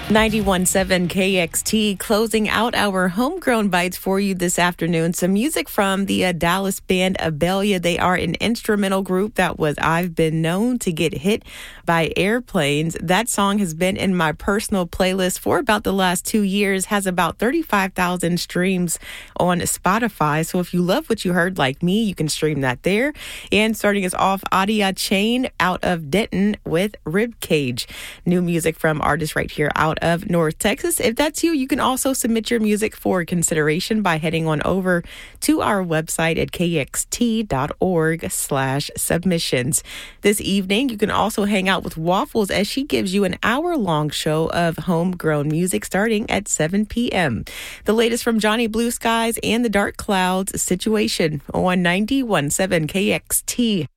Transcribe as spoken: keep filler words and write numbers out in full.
ninety-one point seven K X T closing out our homegrown bites for you this afternoon. Some music from the uh, Dallas band Abelia. They are an instrumental group that was I've Been Known to Get Hit by Airplanes. That song has been in my personal playlist for about the last two years, has about thirty-five thousand streams on Spotify. So if you love what you heard like me, you can stream that there. And starting us off, Adia Chain out of Denton with Ribcage. New music from artists right here out of North Texas. If that's you, you can also submit your music for consideration by heading on over to our website at kxt.org slash submissions. This evening, you can also hang out with Waffles as she gives you an hour-long show of homegrown music starting at seven p.m. The latest from Johnny Blue Skies and the Dark Clouds Situation on ninety-one point seven K X T.